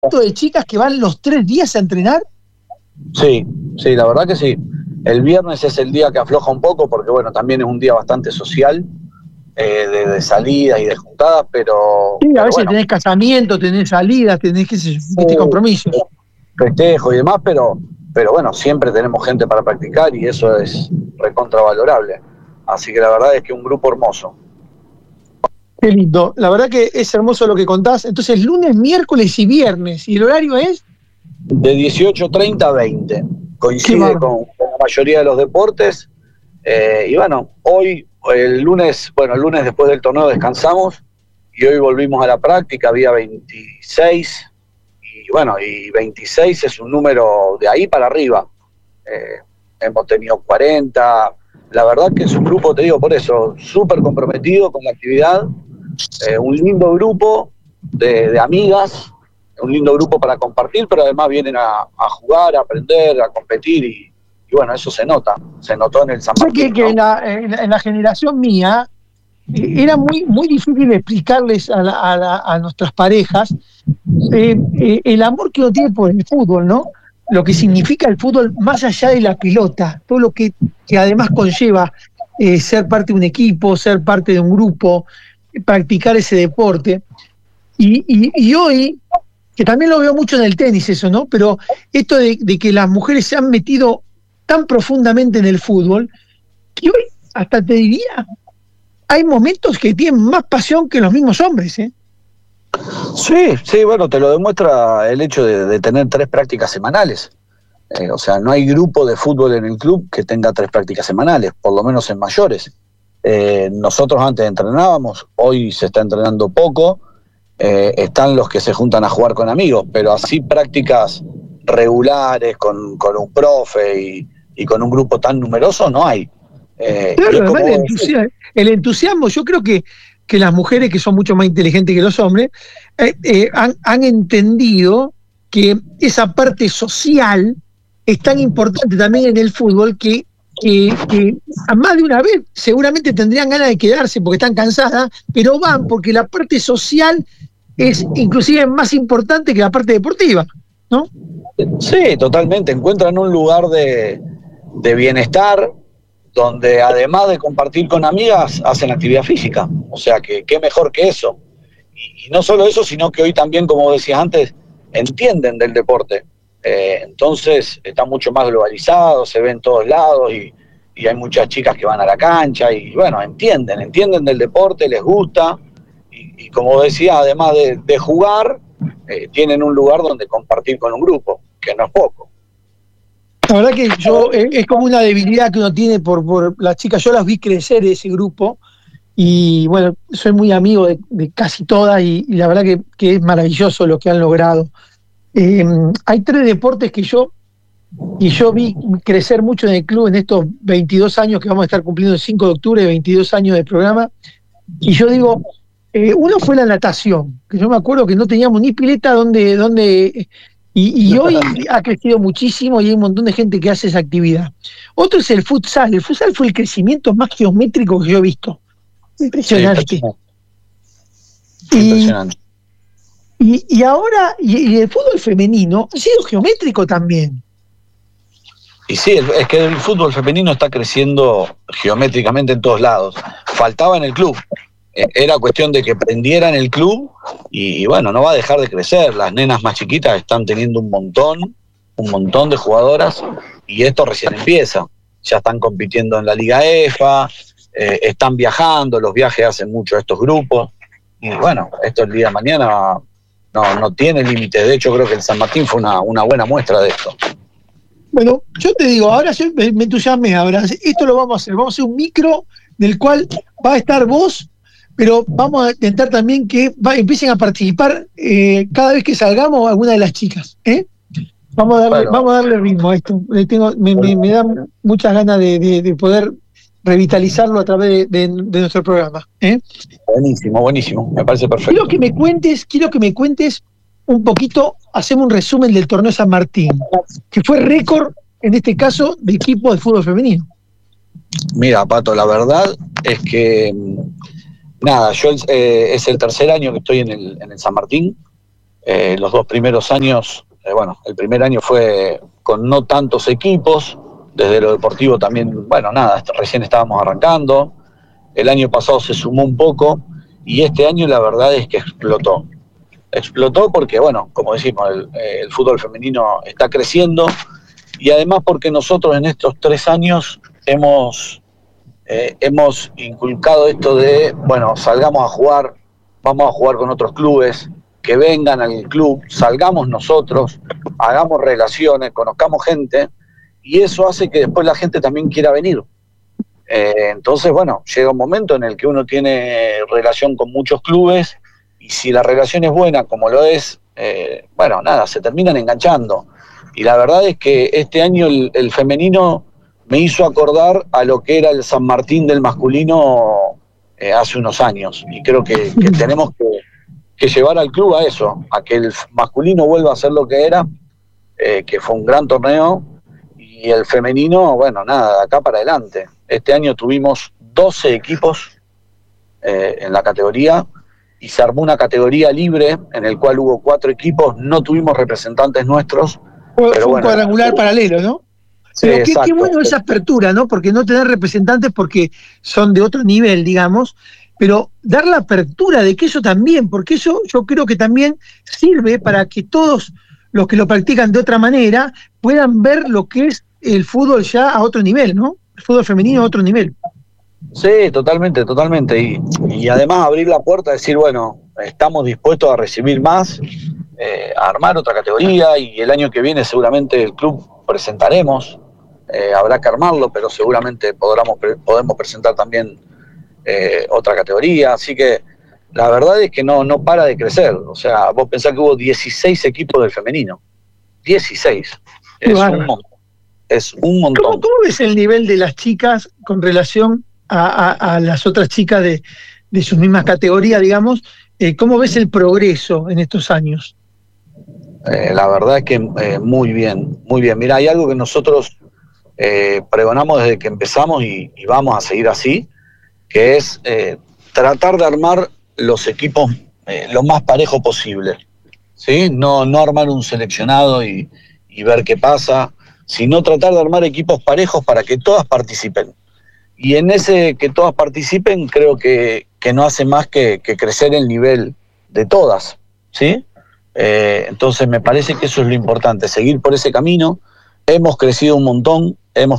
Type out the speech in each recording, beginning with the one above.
de chicas que van los 3 días a entrenar? Sí, la verdad que sí. El viernes es el día que afloja un poco porque, bueno, también es un día bastante social, de salidas y de juntadas, pero... Sí, a veces bueno, tenés casamiento, tenés salidas, tenés, qué sé yo, compromisos. Festejo y demás, pero bueno, siempre tenemos gente para practicar y eso es recontravalorable. Así que la verdad es que un grupo hermoso. Qué lindo. La verdad que es hermoso lo que contás. Entonces, lunes, miércoles y viernes. ¿Y el horario es? De 18:30 a 20. Coincide con la mayoría de los deportes. Y bueno, hoy, el lunes después del torneo descansamos y hoy volvimos a la práctica. Había 26. Y bueno, y 26 es un número de ahí para arriba. Hemos tenido 40. La verdad que es un grupo, te digo por eso, súper comprometido con la actividad. Un lindo grupo de amigas, un lindo grupo para compartir, pero además vienen a jugar, a aprender, a competir y bueno, eso se notó en el San Martín. Que en la generación mía era muy difícil explicarles a nuestras parejas el amor que uno tiene por el fútbol, ¿no? Lo que significa el fútbol más allá de la pelota, todo lo que además conlleva ser parte de un equipo, ser parte de un grupo, practicar ese deporte. Y hoy, que también lo veo mucho en el tenis eso, ¿no? Pero esto de que las mujeres se han metido tan profundamente en el fútbol, que hoy, hasta te diría, hay momentos que tienen más pasión que los mismos hombres, ¿eh? Sí, bueno, te lo demuestra el hecho de tener 3 prácticas semanales. O sea, no hay grupo de fútbol en el club que tenga 3 prácticas semanales, por lo menos en mayores. Nosotros antes entrenábamos, hoy se está entrenando poco, están los que se juntan a jugar con amigos, pero así prácticas regulares con un profe y con un grupo tan numeroso no hay. Claro, además el entusiasmo, yo creo que las mujeres, que son mucho más inteligentes que los hombres, han entendido que esa parte social es tan importante también en el fútbol que a más de una vez seguramente tendrían ganas de quedarse porque están cansadas, pero van porque la parte social es inclusive más importante que la parte deportiva, ¿no? Sí, totalmente. Encuentran un lugar de bienestar donde además de compartir con amigas, hacen actividad física. O sea, que qué mejor que eso. Y no solo eso, sino que hoy también, como decías antes, entienden del deporte. Entonces está mucho más globalizado, se ve en todos lados y hay muchas chicas que van a la cancha y bueno, entienden del deporte, les gusta y como decía, además de jugar, tienen un lugar donde compartir con un grupo, que no es poco. La verdad que es como una debilidad que uno tiene por las chicas. Yo las vi crecer ese grupo y bueno, soy muy amigo de casi todas y la verdad que es maravilloso lo que han logrado. Hay 3 deportes que yo vi crecer mucho en el club en estos 22 años que vamos a estar cumpliendo el 5 de octubre, 22 años de programa, y yo digo, uno fue la natación, que yo me acuerdo que no teníamos ni pileta donde y hoy ha crecido muchísimo y hay un montón de gente que hace esa actividad. Otro es el futsal. El futsal fue el crecimiento más geométrico que yo he visto. Impresionante. Sí, impresionante. Y ahora, y el fútbol femenino ha sido geométrico también. Y sí, es que el fútbol femenino está creciendo geométricamente en todos lados. Faltaba en el club. Era cuestión de que prendiera en el club y bueno, no va a dejar de crecer. Las nenas más chiquitas están teniendo un montón de jugadoras y esto recién empieza. Ya están compitiendo en la Liga EFA, están viajando, los viajes hacen mucho a estos grupos y bueno, esto el día de mañana no tiene límites. De hecho, creo que el San Martín fue una buena muestra de esto. Bueno, yo te digo, ahora yo me entusiasmé, ahora esto lo vamos a hacer un micro del cual va a estar vos, pero vamos a intentar también que empiecen a participar cada vez que salgamos alguna de las chicas, ¿eh? Vamos a darle ritmo a esto. Me da muchas ganas de poder revitalizarlo a través de nuestro programa, ¿eh? Buenísimo, me parece perfecto. Quiero que me cuentes un poquito, hacemos un resumen del torneo San Martín, que fue récord, en este caso, de equipo de fútbol femenino. Mira, Pato, la verdad es que, nada, yo es el tercer año que estoy en el San Martín. Los 2 primeros años, el primer año fue con no tantos equipos, desde lo deportivo también, recién estábamos arrancando. El año pasado se sumó un poco y este año la verdad es que explotó. Explotó porque, como decimos, el fútbol femenino está creciendo y además porque nosotros en estos 3 años hemos inculcado esto de, salgamos a jugar, vamos a jugar con otros clubes, que vengan al club, salgamos nosotros, hagamos relaciones, conozcamos gente, y eso hace que después la gente también quiera venir. Entonces, llega un momento en el que uno tiene relación con muchos clubes, y si la relación es buena, como lo es, se terminan enganchando. Y la verdad es que este año el femenino me hizo acordar a lo que era el San Martín del masculino hace unos años, y creo que tenemos que llevar al club a eso, a que el masculino vuelva a ser lo que era, que fue un gran torneo, y el femenino, de acá para adelante. Este año tuvimos 12 equipos en la categoría, y se armó una categoría libre, en el cual hubo 4 equipos, no tuvimos representantes nuestros. Fue un cuadrangular paralelo, ¿no? Sí, pero qué bueno esa apertura, ¿no? Porque no tener representantes porque son de otro nivel, digamos, pero dar la apertura de que eso también, porque eso yo creo que también sirve para que todos los que lo practican de otra manera puedan ver lo que es el fútbol ya a otro nivel, ¿no? El fútbol femenino a otro nivel. Sí, totalmente. Y además abrir la puerta, decir, estamos dispuestos a recibir más, a armar otra categoría, y el año que viene seguramente el club presentaremos, habrá que armarlo, pero seguramente podemos presentar también otra categoría, así que la verdad es que no para de crecer. O sea, vos pensás que hubo 16 equipos del femenino, 16, es un montón. ¿Cómo ves el nivel de las chicas con relación a las otras chicas de sus mismas categorías, digamos? ¿Cómo ves el progreso en estos años? La verdad es que muy bien. Mira, hay algo que nosotros pregonamos desde que empezamos y vamos a seguir así, que es tratar de armar los equipos lo más parejo posible, ¿sí? No armar un seleccionado y ver qué pasa, sino tratar de armar equipos parejos para que todas participen. Y en ese que todas participen, creo que no hace más que crecer el nivel de todas, ¿sí? Entonces me parece que eso es lo importante, seguir por ese camino. Hemos crecido un montón,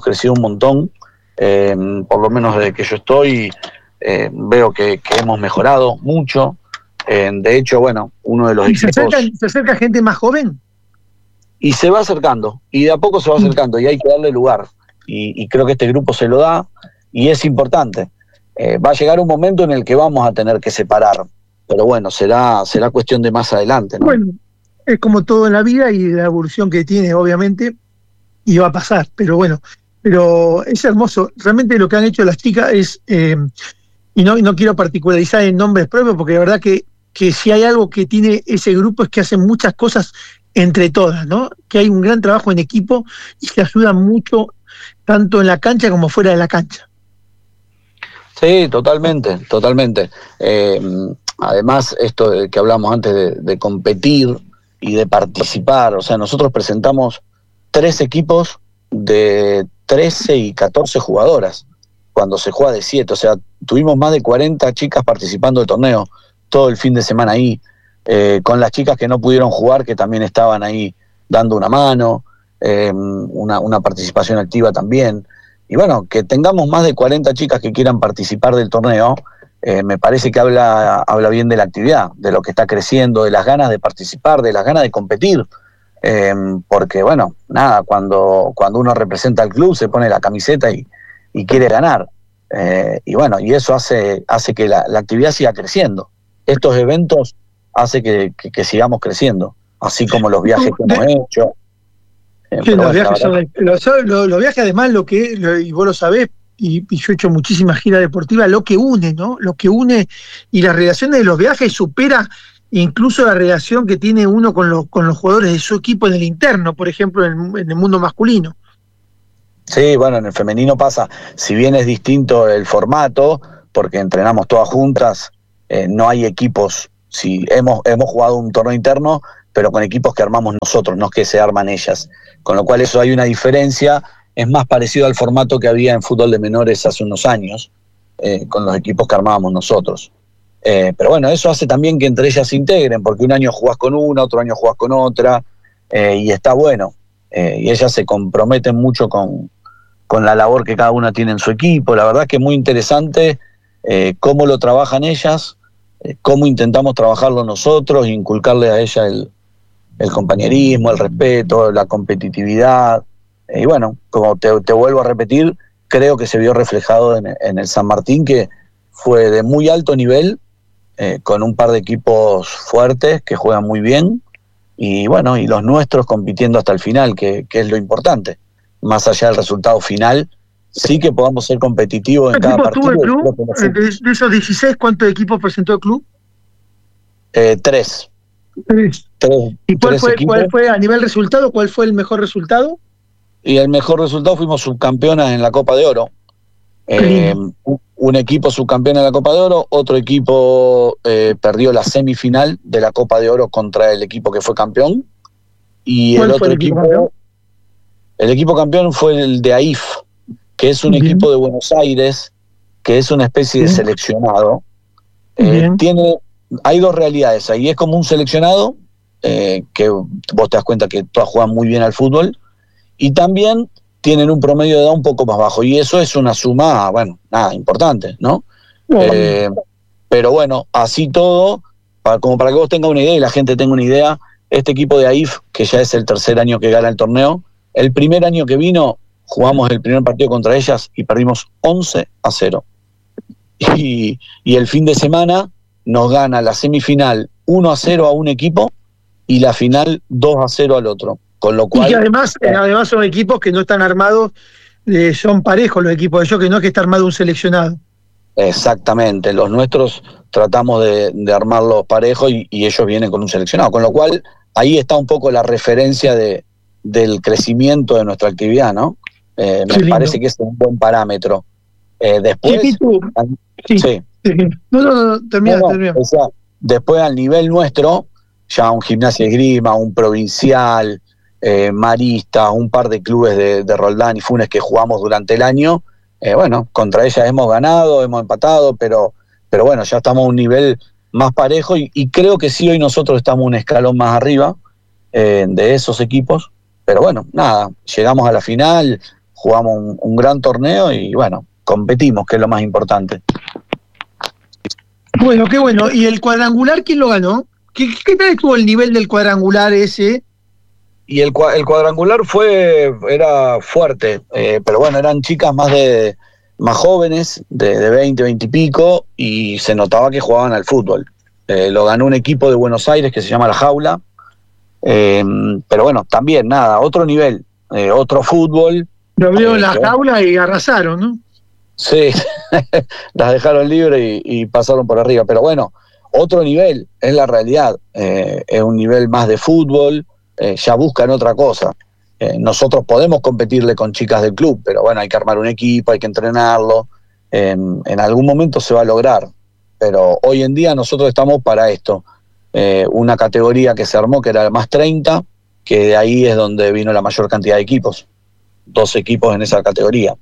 por lo menos desde que yo estoy, veo que hemos mejorado mucho. De hecho, uno de los equipos... ¿Se acerca gente más joven? Y se va acercando, y de a poco se va acercando, y hay que darle lugar. Y creo que este grupo se lo da, y es importante. Va a llegar un momento en el que vamos a tener que separar, pero será cuestión de más adelante, ¿no? Bueno, es como todo en la vida y la evolución que tiene, obviamente, y va a pasar, pero es hermoso. Realmente lo que han hecho las chicas es, y no quiero particularizar en nombres propios, porque la verdad que si hay algo que tiene ese grupo es que hacen muchas cosas entre todas, ¿no? Que hay un gran trabajo en equipo y se ayudan mucho, tanto en la cancha como fuera de la cancha. Sí, totalmente. Además, esto de que hablamos antes de competir y de participar, o sea, nosotros presentamos 3 equipos de 13 y 14 jugadoras, cuando se juega de 7, o sea, tuvimos más de 40 chicas participando del torneo, todo el fin de semana ahí, con las chicas que no pudieron jugar, que también estaban ahí dando una mano, una participación activa también. Y que tengamos más de 40 chicas que quieran participar del torneo, me parece que habla bien de la actividad, de lo que está creciendo, de las ganas de participar, de las ganas de competir. Porque cuando uno representa al club se pone la camiseta y quiere ganar. Y eso hace que la actividad siga creciendo. Estos eventos hacen que sigamos creciendo, así como los viajes que hemos hecho. Los viajes además, y vos lo sabés, y yo he hecho muchísimas giras deportivas, lo que une, ¿no? Lo que une, y las relaciones de los viajes supera incluso la relación que tiene uno con los jugadores de su equipo en el interno, por ejemplo, en el mundo masculino. Sí, en el femenino pasa, si bien es distinto el formato, porque entrenamos todas juntas, no hay equipos. Si hemos jugado un torneo interno, pero con equipos que armamos nosotros, no que se arman ellas. Con lo cual eso hay una diferencia, es más parecido al formato que había en fútbol de menores hace unos años, con los equipos que armábamos nosotros. Pero bueno, eso hace también que entre ellas se integren, porque un año jugás con una, otro año jugás con otra, y está bueno. Y ellas se comprometen mucho con la labor que cada una tiene en su equipo. La verdad es que es muy interesante cómo lo trabajan ellas, cómo intentamos trabajarlo nosotros, inculcarle a ella el compañerismo, el respeto, la competitividad. Y bueno, como te vuelvo a repetir, creo que se vio reflejado en el San Martín, que fue de muy alto nivel, con un par de equipos fuertes que juegan muy bien, y bueno, y los nuestros compitiendo hasta el final, que es lo importante. Más allá del resultado final, sí que podamos ser competitivos en cada partido. ¿Tuvo el club? De esos 16, ¿cuántos equipos presentó el club? 3. ¿Y cuál fue a nivel resultado? ¿Cuál fue el mejor resultado? Y el mejor resultado, fuimos subcampeonas en la Copa de Oro. Un equipo subcampeón en la Copa de Oro, otro equipo perdió la semifinal de la Copa de Oro contra el equipo que fue campeón. Y el otro equipo, el equipo campeón fue el de AIF, que es un equipo de Buenos Aires, que es una especie de seleccionado. Hay dos realidades ahí, es como un seleccionado, que vos te das cuenta que todas juegan muy bien al fútbol, y también tienen un promedio de edad un poco más bajo, y eso es una suma, bueno, nada, importante, ¿no? Pero bueno, así todo, como para que vos tengas una idea y la gente tenga una idea, este equipo de AIF, que ya es el tercer año que gana el torneo, el primer año que vino, jugamos el primer partido contra ellas y perdimos 11-0. Y el fin de semana nos gana la semifinal 1-0 a un equipo y la final 2-0 al otro. Con lo cual, y que además son equipos que no están armados, son parejos los equipos de ellos, que no es que está armado un seleccionado. Exactamente, los nuestros tratamos de armarlos parejos y ellos vienen con un seleccionado, con lo cual ahí está un poco la referencia del crecimiento de nuestra actividad, ¿no? Me parece que es un buen parámetro. Después... Termina. O sea, después al nivel nuestro, ya un Gimnasia Esgrima, un Provincial, Maristas, un par de clubes de Roldán y Funes que jugamos durante el año, bueno, contra ellas hemos ganado, hemos empatado, pero bueno, ya estamos a un nivel más parejo y creo que sí, hoy nosotros estamos un escalón más arriba de esos equipos, pero bueno, nada, llegamos a la final, jugamos un gran torneo y bueno, competimos, que es lo más importante. Bueno, qué bueno. ¿Y el cuadrangular quién lo ganó? ¿Qué tal estuvo el nivel del cuadrangular ese? Y el cuadrangular era fuerte, pero bueno, eran chicas más jóvenes, de 20 y pico, y se notaba que jugaban al fútbol. Lo ganó un equipo de Buenos Aires que se llama La Jaula, pero bueno, también nada, otro nivel, otro fútbol. Lo abrieron La Jaula y arrasaron, ¿no? Sí, las dejaron libres y pasaron por arriba, pero bueno, otro nivel, es la realidad, es un nivel más de fútbol, ya buscan otra cosa. Nosotros podemos competirle con chicas del club, pero bueno, hay que armar un equipo, hay que entrenarlo, en algún momento se va a lograr, pero hoy en día nosotros estamos para esto, una categoría que se armó que era el más 30, que de ahí es donde vino la mayor cantidad de equipos, 2 equipos en esa categoría.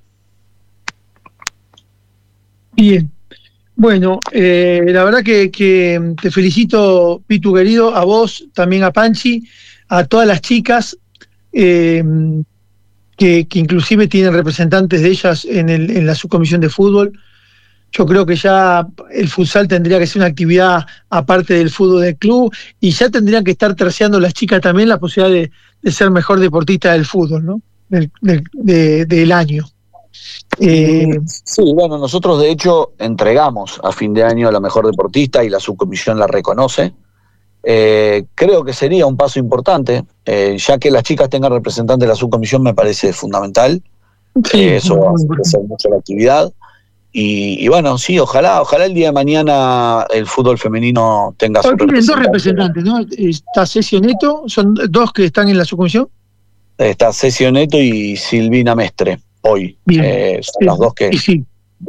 Bien, bueno, la verdad que te felicito, Pitu querido, a vos, también a Panchi, a todas las chicas que inclusive tienen representantes de ellas en la subcomisión de fútbol. Yo creo que ya el futsal tendría que ser una actividad aparte del fútbol del club y ya tendrían que estar terciando las chicas también la posibilidad de ser mejor deportista del fútbol, ¿no? Del año. Sí, bueno, nosotros de hecho entregamos a fin de año a la mejor deportista y la subcomisión la reconoce. Creo que sería un paso importante, ya que las chicas tengan representantes de la subcomisión me parece fundamental. Eso va a hacer mucho la actividad. Y bueno, sí, ojalá el día de mañana el fútbol femenino tenga su representante. Tienen 2 representantes, ¿no? Está Cesio Neto, son 2 que están en la subcomisión. Está Cesio Neto y Silvina Mestre, hoy. Son las 2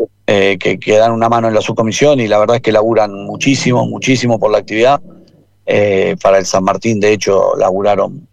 que dan una mano en la subcomisión y la verdad es que laburan muchísimo por la actividad. Para el San Martín, de hecho, laburaron